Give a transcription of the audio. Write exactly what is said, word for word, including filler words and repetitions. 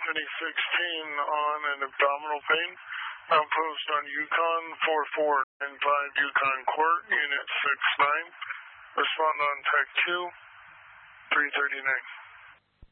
Stephanie sixteen on an abdominal pain. Outpost on Yukon four four nine five Yukon Court, Unit six nine. Respond on Tech two, three thirty-nine.